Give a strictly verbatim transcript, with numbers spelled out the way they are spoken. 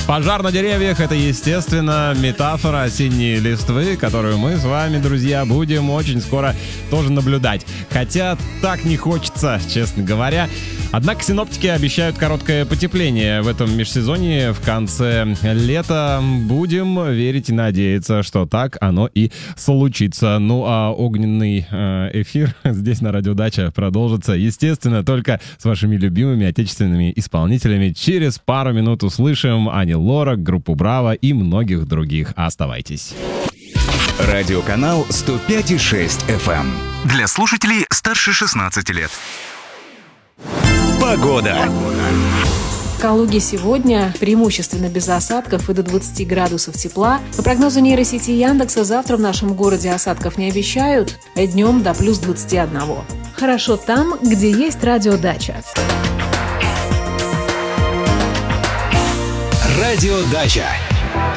Пожар на деревьях — это, естественно, метафора осенней листвы, которую мы с вами, друзья, будем очень скоро тоже наблюдать. Хотя так не хочется, честно говоря. Однако синоптики обещают короткое потепление в этом межсезонье в конце лета. Будем верить и надеяться, что так оно и случится. Ну а огненный эфир здесь на Радио Дача продолжится, естественно, только с вашими любимыми отечественными исполнителями. Через пару минут услышим Ани Лорак, группу Браво и многих других. Оставайтесь. Радиоканал сто пять и шесть эф эм. Для слушателей старше шестнадцати лет. Погода. В Калуге сегодня преимущественно без осадков и до двадцати градусов тепла. По прогнозу нейросети Яндекса, завтра в нашем городе осадков не обещают, а днем до плюс двадцати одного. Хорошо там, где есть радиодача. Радио Дача.